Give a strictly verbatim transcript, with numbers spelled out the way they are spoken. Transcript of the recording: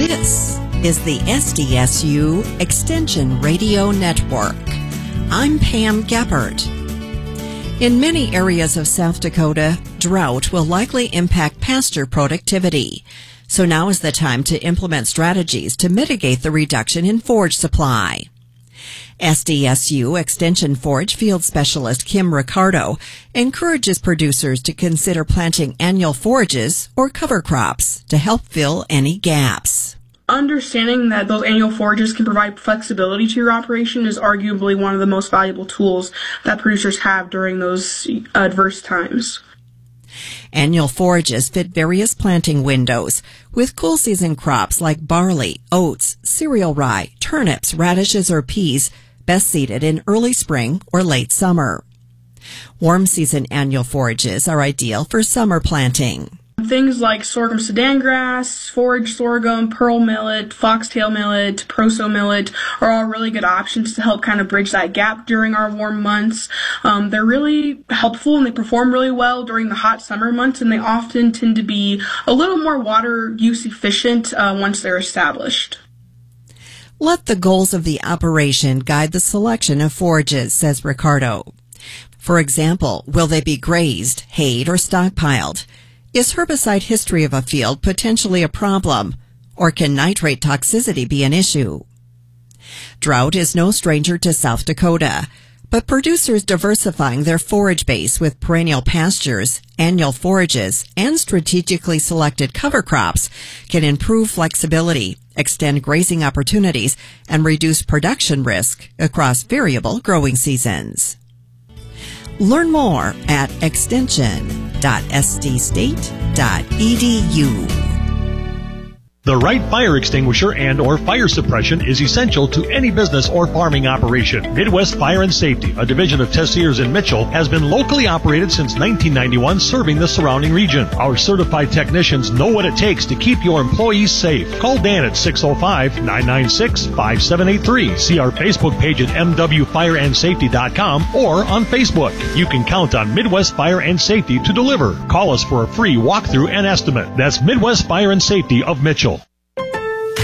This is the S D S U Extension Radio Network. I'm Pam Geppert. In many areas of South Dakota, drought will likely impact pasture productivity. So now is the time to implement strategies to mitigate the reduction in forage supply. S D S U Extension Forage Field Specialist Kim Ricardo encourages producers to consider planting annual forages or cover crops to help fill any gaps. Understanding that those annual forages can provide flexibility to your operation is arguably one of the most valuable tools that producers have during those adverse times. Annual forages fit various planting windows, with cool season crops like barley, oats, cereal rye, turnips, radishes, or peas best seeded in early spring or late summer. Warm season annual forages are ideal for summer planting. Things like sorghum sudan grass, forage sorghum, pearl millet, foxtail millet, proso millet are all really good options to help kind of bridge that gap during our warm months. Um, they're really helpful and they perform really well during the hot summer months, and they often tend to be a little more water use efficient uh, once they're established. Let the goals of the operation guide the selection of forages, says Ricardo. For example, will they be grazed, hayed, or stockpiled? Is herbicide history of a field potentially a problem, or can nitrate toxicity be an issue? Drought is no stranger to South Dakota, but producers diversifying their forage base with perennial pastures, annual forages, and strategically selected cover crops can improve flexibility, extend grazing opportunities, and reduce production risk across variable growing seasons. Learn more at extension dot s d state dot e d u. The right fire extinguisher and or fire suppression is essential to any business or farming operation. Midwest Fire and Safety, a division of Tessiers in Mitchell, has been locally operated since nineteen ninety-one, serving the surrounding region. Our certified technicians know what it takes to keep your employees safe. Call Dan at six oh five, nine nine six, five seven eight three. See our Facebook page at m w fire and safety dot com or on Facebook. You can count on Midwest Fire and Safety to deliver. Call us for a free walkthrough and estimate. That's Midwest Fire and Safety of Mitchell.